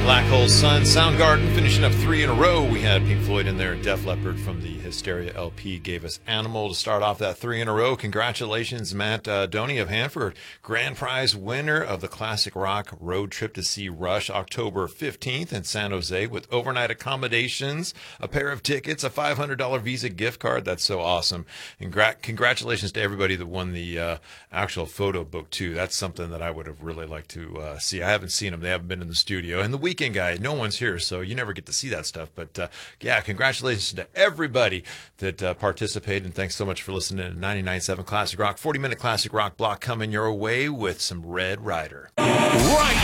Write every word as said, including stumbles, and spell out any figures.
Black Hole Sun, Soundgarden, finishing up three in a row. We had Pink Floyd in there, and Def Leppard from the Hysteria L P gave us Animal to start off that three in a row. Congratulations, Matt uh, Doney of Hanford, grand prize winner of the Classic Rock Road Trip to see Rush October fifteenth in San Jose with overnight accommodations, a pair of tickets, a five hundred dollars Visa gift card. That's so awesome. And gra- congratulations to everybody that won the uh, actual photo book, too. That's something that I would have really liked to uh, see. I haven't seen them. They haven't been in the studio. And the Weekend Guy, no one's here, so you never get to see that stuff. But, uh, yeah, congratulations to everybody that uh, participated. And thanks so much for listening to ninety-nine point seven Classic Rock. forty-minute Classic Rock block coming your way with some Red Rider. Right